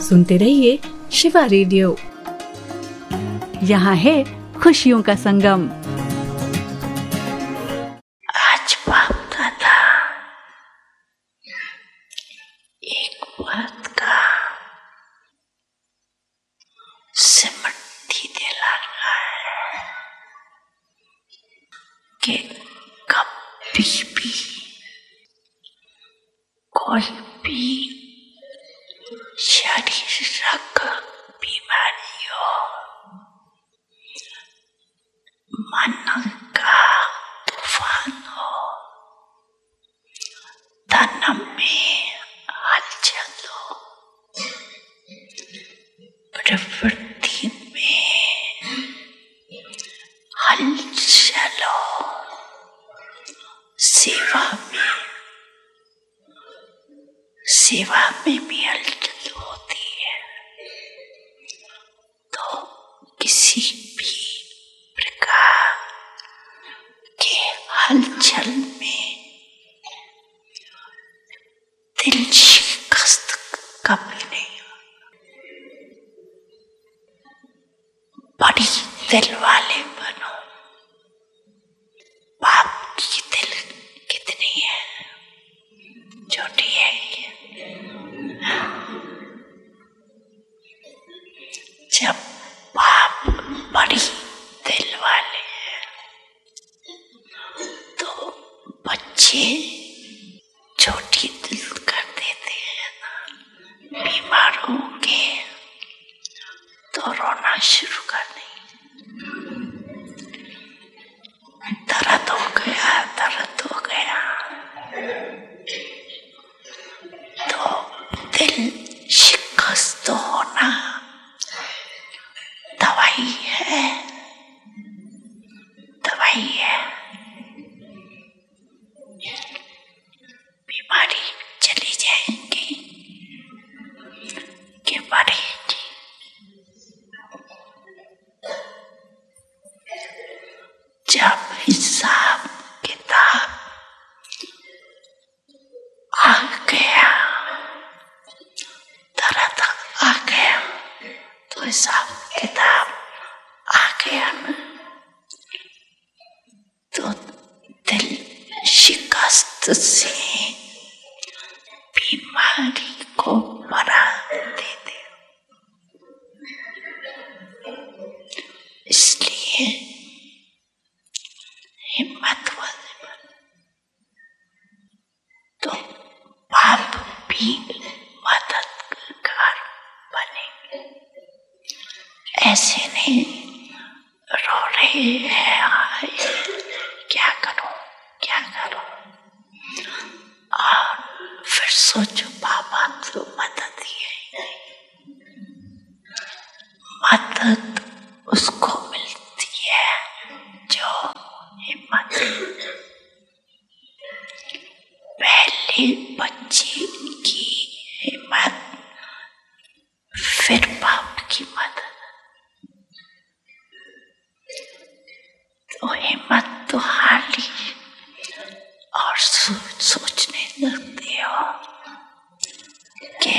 सुनते रहिए शिवा रेडियो। यहाँ है खुशियों का संगम। आज बाप दादा एक बात का सिमटी दिला रहा है कि कभी भी कोई भी शारीरिक बीमारी हो, मन का तूफान हो, तन में हलचल हो, प्रवृत्ति में हलचल हो, सेवा में भी हलचल होती है, तो किसी भी प्रकार के हलचल में दिल शिकस्त कभी नहीं हो। बड़ी दिल वाले बनो। बाप की दिल कितनी है, छोटी है ये। जब बाप बड़ी दिल वाले हैं तो बच्चे छोटी दिल कर देते हैं ना। बीमार होंगे तो रोना शुरू कर देंगे। दर्द हो गया तो दिल शिकस्त होना दवाई है। बीमारी चली जाएगी कि बढ़ेगी। जब हिसाब किताब आ गया, दर्द आ गया, तो हिसाब किताब आ गया ना, तो दिल शिकस्त से बीमारी को बढ़ा देते। इसलिए हिम्मत वाले बनो। तो बाप भी मददगार बनेंगे। ऐसे नहीं रो रहे हैं, हाय क्या करूं। और फिर सोचो बाबा तो मदद ही है। मदद उसको मिलती है जो हिम्मत। पहले बच्चे की हिम्मत, फिर बाप की मदद। तो हिम्मत तो हार ली और सोचने लगते हो कि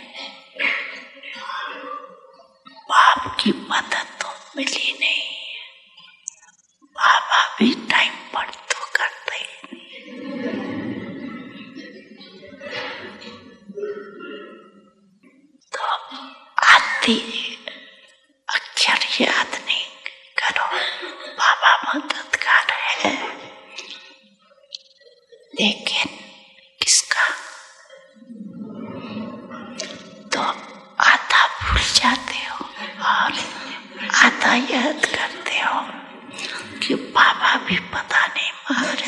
बाप की मदद तो मिली नहीं, बाबा भी टाइम पर तो करते नहीं। तो आधी अक्षर याद नहीं करो, बाबा मददगार है, लेकिन किसका? तो आधा भूल जाते हो और आधा याद करते हो कि बाबा भी पता नहीं मार